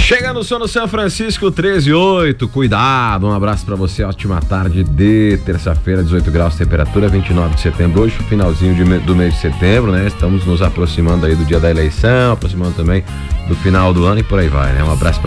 Chega no sono São Francisco 13:08, cuidado, um abraço pra você, ótima tarde de terça-feira, 18 graus, temperatura, 29 de setembro, hoje finalzinho do mês de setembro, né? Estamos nos aproximando aí do dia da eleição, aproximando também do final do ano e por aí vai, né? Um abraço pra